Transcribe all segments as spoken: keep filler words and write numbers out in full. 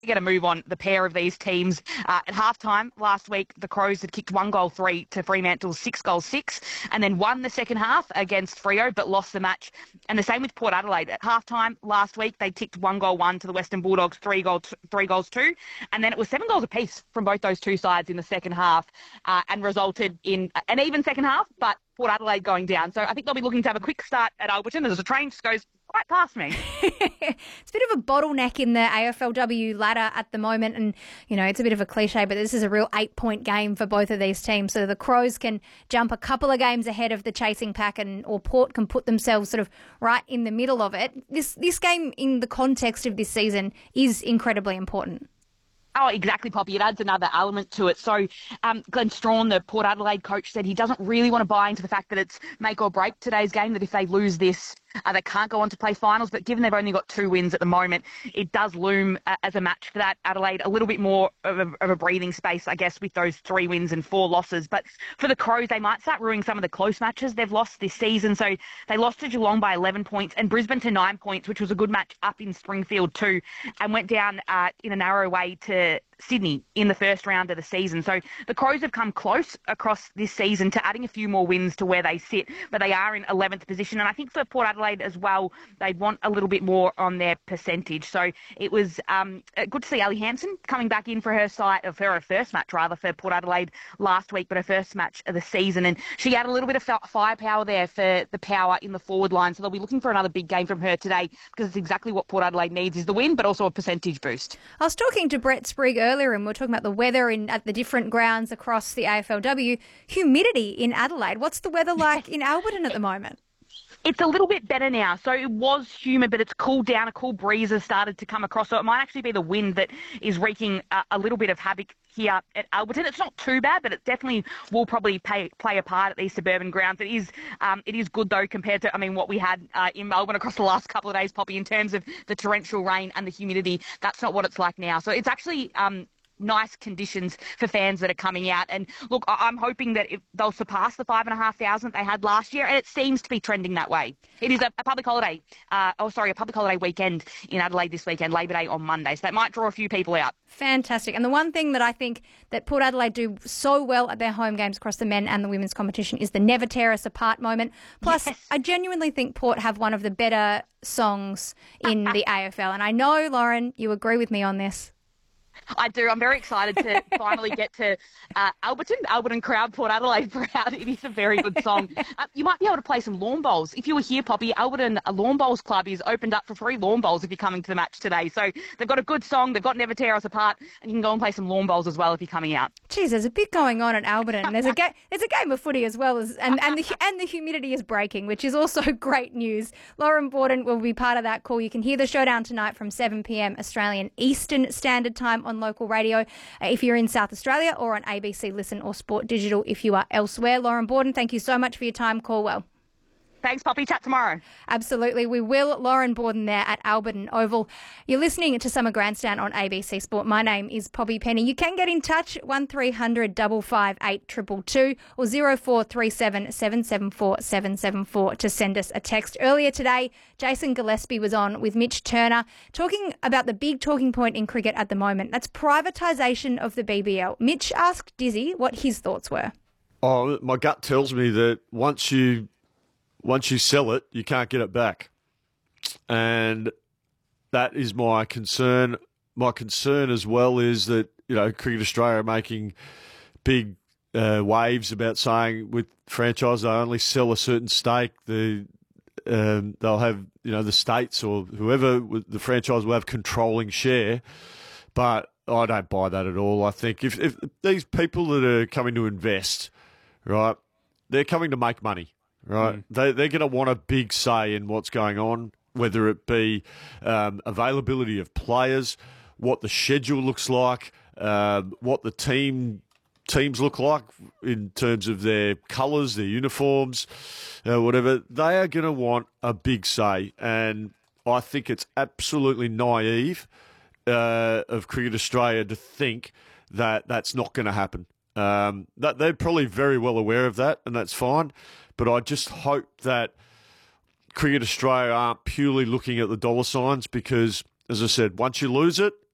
get a move on the pair of these teams. Uh, at halftime last week, the Crows had kicked one goal three to Fremantle's six goal six, and then won the second half against Freo, but lost the match. And the same with Port Adelaide. At halftime last week, they kicked one goal one to the Western Bulldogs, three goal t- three goals two, and then it was seven goals apiece from both those two sides in the second half, uh, and resulted in an even second half, but Port Adelaide going down. So I think they'll be looking to have a quick start at Alberton as the train just goes right past me. It's a bit of a bottleneck in the A F L W ladder at the moment, and, you know, it's a bit of a cliche, but this is a real eight-point game for both of these teams. So the Crows can jump a couple of games ahead of the chasing pack, and or Port can put themselves sort of right in the middle of it. This this game, in the context of this season, is incredibly important. Oh, exactly, Poppy. It adds another element to it. So um, Glenn Strawn, the Port Adelaide coach, said he doesn't really want to buy into the fact that it's make or break today's game, that if they lose this, uh, they can't go on to play finals. But given they've only got two wins at the moment, it does loom uh, as a match for that. Adelaide a little bit more of a, of a breathing space, I guess, with those three wins and four losses. But for the Crows, they might start ruining some of the close matches they've lost this season. So they lost to Geelong by eleven points and Brisbane to nine points, which was a good match up in Springfield too, and went down uh, in a narrow way to Sydney in the first round of the season. So the Crows have come close across this season to adding a few more wins to where they sit, but they are in eleventh position. And I think for Port Adelaide as well, they'd want a little bit more on their percentage. So it was um, good to see Ali Hampson coming back in for her side, of her first match rather, for Port Adelaide last week, but her first match of the season. And she had a little bit of firepower there for the power in the forward line. So they'll be looking for another big game from her today, because it's exactly what Port Adelaide needs, is the win, but also a percentage boost. I was talking to Brett Sprigg earlier, and we we're talking about the weather in at the different grounds across the A F L W. Humidity in Adelaide. What's the weather like in Alberton at the moment? It's a little bit better now. So it was humid, but it's cooled down. A cool breeze has started to come across. So it might actually be the wind that is wreaking a, a little bit of havoc here at Alberton. It's not too bad, but it definitely will probably pay, play a part at these suburban grounds. It is um, it is good, though, compared to, I mean, what we had uh, in Melbourne across the last couple of days, Poppy, in terms of the torrential rain and the humidity. That's not what it's like now. So it's actually Um, nice conditions for fans that are coming out. And look, I'm hoping that if they'll surpass the five and a half thousand they had last year, and it seems to be trending that way. It is a, a public holiday, uh, oh sorry, a public holiday weekend in Adelaide this weekend, Labor Day on Monday, so that might draw a few people out. Fantastic. And the one thing that I think that Port Adelaide do so well at their home games across the men and the women's competition is the Never Tear Us Apart moment. Plus, yes. I genuinely think Port have one of the better songs in the A F L, and I know, Lauren, you agree with me on this. I do. I'm very excited to finally get to uh, Alberton, Alberton crowd, Port Adelaide proud. It is a very good song. Uh, you might be able to play some lawn bowls. If you were here, Poppy, Alberton a Lawn Bowls Club is opened up for free lawn bowls if you're coming to the match today. So they've got a good song. They've got Never Tear Us Apart, and you can go and play some lawn bowls as well if you're coming out. Geez, there's a bit going on at Alberton. There's a ga- there's a game of footy as well, as and, and, the, and the humidity is breaking, which is also great news. Lauren Borden will be part of that call. You can hear the showdown tonight from seven p.m. Australian Eastern Standard Time on local radio if you're in South Australia, or on A B C Listen or Sport Digital if you are elsewhere. Lauren Borden, thank you so much for your time. Call well. Thanks, Poppy. Chat tomorrow. Absolutely. We will. Lauren Borden there at Alberton Oval. You're listening to Summer Grandstand on A B C Sport. My name is Poppy Penny. You can get in touch, one three hundred five five eight two two two or zero four three seven seven seven four seven seven four to send us a text. Earlier today, Jason Gillespie was on with Mitch Turner talking about the big talking point in cricket at the moment. That's privatisation of the B B L. Mitch asked Dizzy what his thoughts were. Oh, my gut tells me that once you... Once you sell it, you can't get it back. And that is my concern. My concern as well is that, you know, Cricket Australia are making big uh, waves about saying with franchise they only sell a certain stake. The um, they'll have, you know, the states or whoever the franchise will have controlling share. But I don't buy that at all. I think if, if these people that are coming to invest, right, they're coming to make money. Right, mm. they they're going to want a big say in what's going on, whether it be um, availability of players, what the schedule looks like, uh, what the team teams look like in terms of their colours, their uniforms, uh, whatever. They are going to want a big say, and I think it's absolutely naive uh, of Cricket Australia to think that that's not going to happen. Um, that they're probably very well aware of that, and that's fine. But I just hope that Cricket Australia aren't purely looking at the dollar signs because, as I said, once you lose it,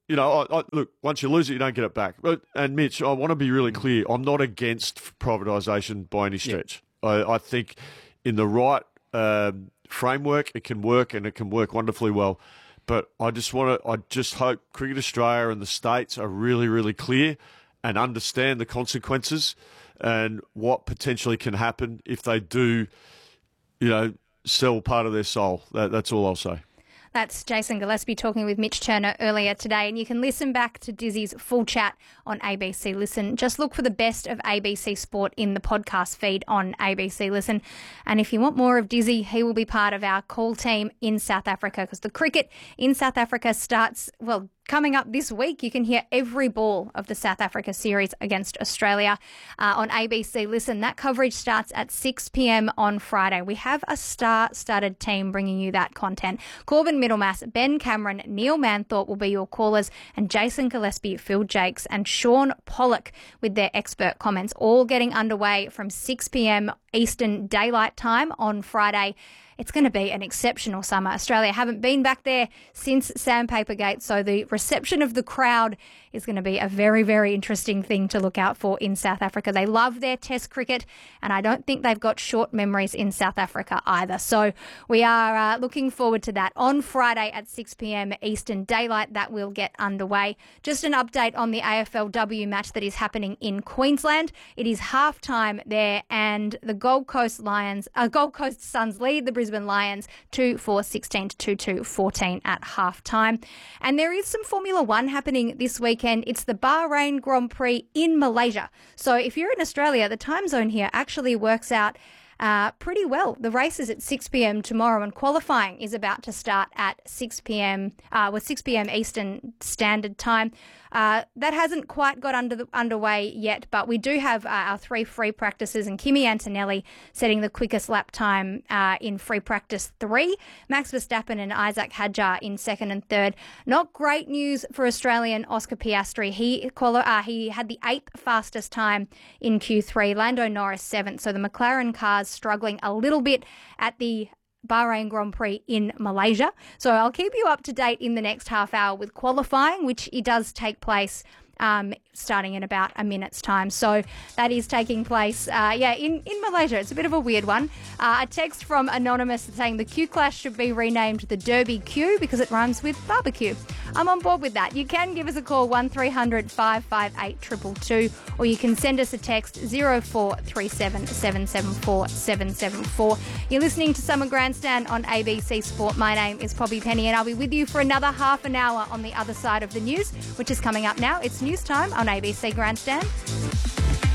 you know, I, I, look, once you lose it, you don't get it back. But, and Mitch, I want to be really clear. I'm not against privatisation by any stretch. Yeah. I, I think in the right um, framework, it can work, and it can work wonderfully well. But I just want to, I just hope Cricket Australia and the states are really, really clear and understand the consequences and what potentially can happen if they do, you know, sell part of their soul. That, that's all I'll say. That's Jason Gillespie talking with Mitch Turner earlier today. And you can listen back to Dizzy's full chat on A B C Listen. Just look for the best of A B C Sport in the podcast feed on A B C Listen. And if you want more of Dizzy, he will be part of our call team in South Africa, because the cricket in South Africa starts, well, coming up this week. You can hear every ball of the South Africa series against Australia uh, on A B C Listen. That coverage starts at six p.m. on Friday. We have a star-studded team bringing you that content. Corbin Middlemass, Ben Cameron, Neil Manthorpe will be your callers, and Jason Gillespie, Phil Jakes and Sean Pollock with their expert comments, all getting underway from six p.m. Eastern Daylight Time on Friday. It's going to be an exceptional summer. Australia haven't been back there since Sandpaper Gate, so the reception of the crowd is going to be a very, very interesting thing to look out for in South Africa. They love their Test cricket, and I don't think they've got short memories in South Africa either. So we are uh, looking forward to that on Friday at six p.m. Eastern Daylight. That will get underway. Just an update on the A F L W match that is happening in Queensland. It is half-time there, and the Gold Coast Lions, uh, Gold Coast Suns lead the Brisbane Lions two four sixteen to two two fourteen at half-time. And there is some Formula One happening this weekend. It's the Bahrain Grand Prix in Malaysia. So if you're in Australia, the time zone here actually works out Uh, pretty well. The race is at six p.m. tomorrow, and qualifying is about to start at six p.m. Uh, with six p.m. Eastern Standard Time. Uh, that hasn't quite got under the, underway yet, but we do have uh, our three free practices, and Kimi Antonelli setting the quickest lap time uh, in free practice three. Max Verstappen and Isaac Hadjar in second and third. Not great news for Australian Oscar Piastri. He quali- uh, he had the eighth fastest time in Q three. Lando Norris seventh. So the McLaren cars struggling a little bit at the Bahrain Grand Prix in Malaysia. So I'll keep you up to date in the next half hour with qualifying, which it does take place um, starting in about a minute's time. So that is taking place, uh, yeah, in, in Malaysia. It's a bit of a weird one. Uh, a text from Anonymous saying the Q Clash should be renamed the Derby Q because it rhymes with barbecue. I'm on board with that. You can give us a call one three hundred five five eight two two two, or you can send us a text zero four three seven seven seven four seven seven four. You're listening to Summer Grandstand on A B C Sport. My name is Poppy Penny, and I'll be with you for another half an hour on the other side of the news, which is coming up now. It's news time on A B C Grandstand.